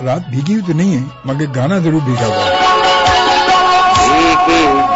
रात भीगी हुई तो नहीं है मगर गाना जरूर भीगा हुआ है।